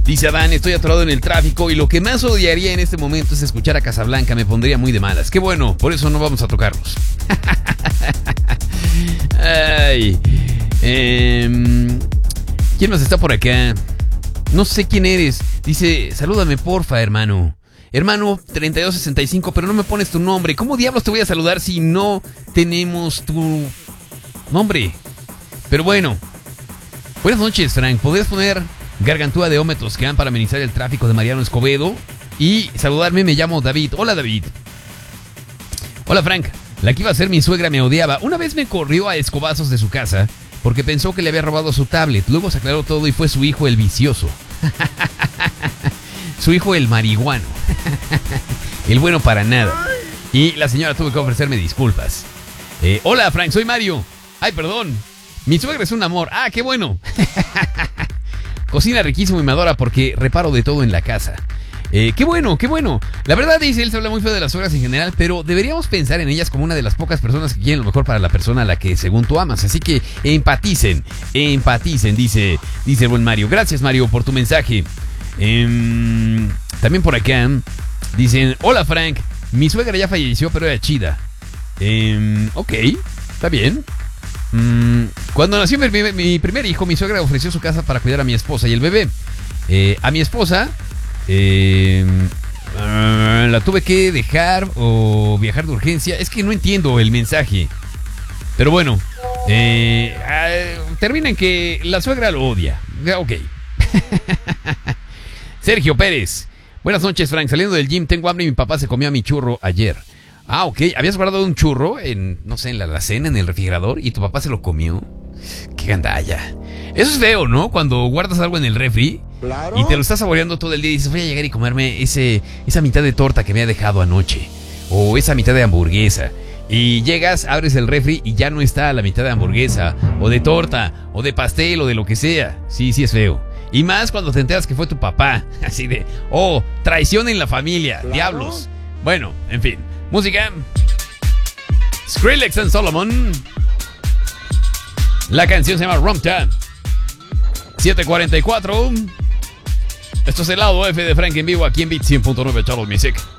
Dice Adán, estoy atorado en el tráfico y lo que más odiaría en este momento es escuchar a Casablanca, me pondría muy de malas. Qué bueno, por eso no vamos a tocarlos. Ay. ¿Quién más está por acá? No sé quién eres. Dice, salúdame porfa, hermano. Hermano 3265, pero no me pones tu nombre. ¿Cómo diablos te voy a saludar si no tenemos tu nombre? Pero bueno. Buenas noches, Frank. ¿Podrías poner Gargantúa de Ome Toscán para amenizar el tráfico de Mariano Escobedo? Y saludarme, me llamo David. Hola, David. Hola, Frank. La que iba a ser mi suegra me odiaba. Una vez me corrió a escobazos de su casa porque pensó que le había robado su tablet. Luego se aclaró todo y fue su hijo el vicioso. Su hijo el marihuano. El bueno para nada. Y la señora tuvo que ofrecerme disculpas. Hola, Frank, soy Mario. Ay, perdón. Mi suegra es un amor. Ah, qué bueno. Cocina riquísimo y me adora porque reparo de todo en la casa. Qué bueno, qué bueno. La verdad, dice él, se habla muy feo de las suegras en general, pero deberíamos pensar en ellas como una de las pocas personas que quieren lo mejor para la persona a la que según tú amas. Así que empaticen, dice el buen Mario. Gracias, Mario, por tu mensaje. También por acá dicen, hola, Frank, mi suegra ya falleció, pero era chida. Ok, está bien. Cuando nació mi primer hijo, mi suegra ofreció su casa para cuidar a mi esposa y el bebé. A mi esposa la tuve que dejar o viajar de urgencia. Es que no entiendo el mensaje. Pero bueno, termina en que la suegra lo odia. Ok. Sergio Pérez. Buenas noches, Frank. Saliendo del gym, tengo hambre y mi papá se comió a mi churro ayer. Ah, ok. ¿Habías guardado un churro en, no sé, en la alacena, en el refrigerador y tu papá se lo comió? ¡Qué gandalla! Eso es feo, ¿no? Cuando guardas algo en el refri, claro, y te lo estás saboreando todo el día y dices, voy a llegar y comerme esa mitad de torta que me ha dejado anoche. O esa mitad de hamburguesa. Y llegas, abres el refri y ya no está la mitad de hamburguesa, o de torta, o de pastel, o de lo que sea. Sí, sí es feo. Y más cuando te enteras que fue tu papá. Así de, oh, traición en la familia, claro, diablos. Bueno, en fin. Música. Skrillex and Solomon. La canción se llama Rumta. 7:44. Esto es el lado F de Frank en vivo aquí en Beat 100.9 Charles Music.